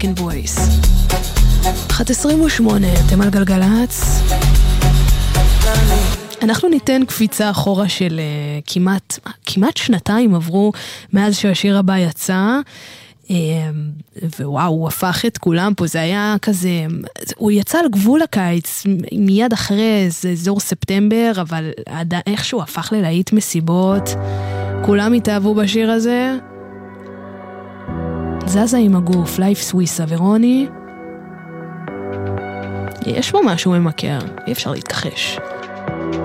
Second Voice. 1:28, אתם על גלגלץ. אנחנו ניתן קפיצה אחורה של כמעט שנתיים עברו מאז שהשיר הבא יצא, ווואו, הוא הפך את כולם פה, זה היה כזה, הוא יצא על גבול הקיץ, מיד אחרי זה אזור ספטמבר, אבל איכשהו הפך ללהיט מסיבות, כולם התאהבו בשיר הזה, זזה עם הגוף, לייף סוויסה ורוני, יש פה משהו ממכר, אי אפשר להתכחש.